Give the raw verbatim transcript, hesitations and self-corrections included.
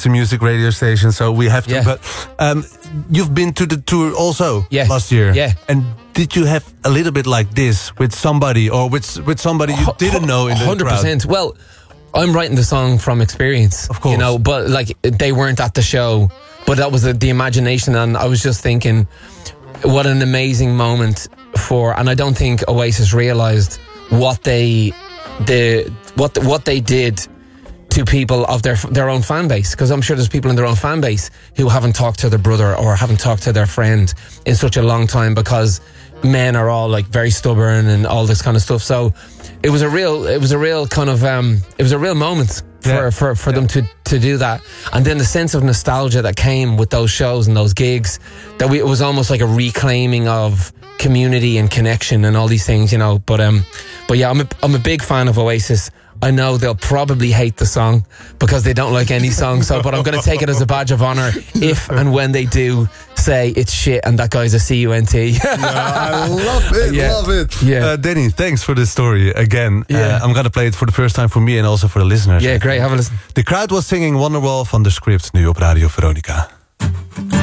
it's a music radio station, so we have to. Yeah. But um, you've been to the tour also Yeah. last year. Yeah. And did you have a little bit like this with somebody, or with with somebody you didn't know in the one hundred percent. crowd? Well, I'm writing the song from experience, Of course. you know. But like, they weren't at the show, but that was the, the imagination, and I was just thinking, what an amazing moment for. And I don't think Oasis realized what they, the what what they did to people of their their own fan base, because I'm sure there's people in their own fan base who haven't talked to their brother or haven't talked to their friend in such a long time, because men are all like very stubborn and all this kind of stuff. So it was a real it was a real kind of um it was a real moment for Yeah. for, for Yeah. them to to do that. And then the sense of nostalgia that came with those shows and those gigs, that we, it was almost like a reclaiming of community and connection and all these things, you know. But um but yeah, I'm a, I'm a big fan of Oasis. I know they'll probably hate the song because they don't like any song, so but I'm going to take it as a badge of honor if and when they do say it's shit and that guy's a C U N T. Yeah, I love it, Yeah. love it. Yeah. Uh, Danny, thanks for this story again. Yeah. Uh, I'm going to play it for the first time for me and also for the listeners. Yeah, great. Have a listen. The crowd was singing Wonderwall van de Script nu op Radio Veronica.